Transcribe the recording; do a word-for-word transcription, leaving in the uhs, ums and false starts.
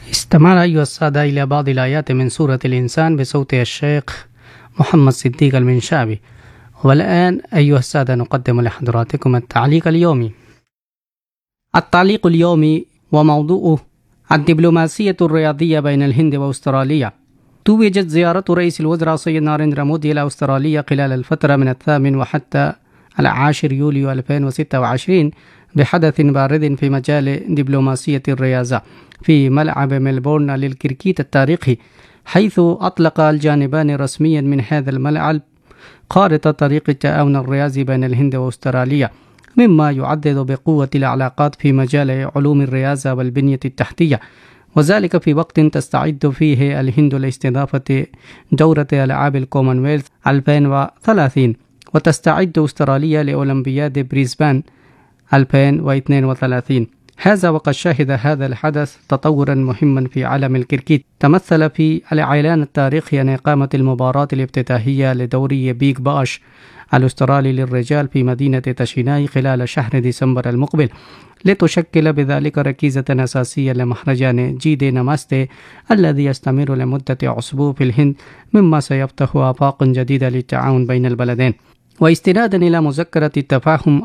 استمعنا أيها السادة إلى بعض الآيات من سورة الإنسان بصوت الشيخ محمد صديق المنشابي. والآن أيها السادة نقدم لحضراتكم التعليق اليومي. التعليق اليومي وموضوعه الدبلوماسية الرياضية بين الهند وأستراليا. توجت زيارة رئيس الوزراء سيد ناريندرا مودي إلى أستراليا خلال الفترة من الثامن وحتى العاشر يوليو ألفين وستة وعشرين بحدث بارد في مجال دبلوماسية الرياضة في ملعب ملبورن للكريكيت التاريخي، حيث أطلق الجانبان رسميا من هذا الملعب خارطة طريق التعاون الرياضي بين الهند وأستراليا، مما يعزز بقوة العلاقات في مجال علوم الرياضة والبنية التحتية، وذلك في وقت تستعد فيه الهند لاستضافة دورة ألعاب الكومنولث ألفين وثلاثين، وتستعد أستراليا لأولمبياد بريسبان ألفين واثنين وثلاثين. هذا وقد شهد هذا الحدث تطورا مهما في عالم الكريكيت، تمثل في الإعلان التاريخي عن إقامة المباراة الافتتاحية لدوري بيج باش الأسترالي للرجال في مدينة تشيناي خلال شهر ديسمبر المقبل، لتشكل بذلك ركيزة أساسية لمهرجان جي دي نماستي الذي يستمر لمدة أسبوع في الهند، مما سيفتح آفاق جديدة للتعاون بين البلدين. واستنادا إلى مذكرة التفاهم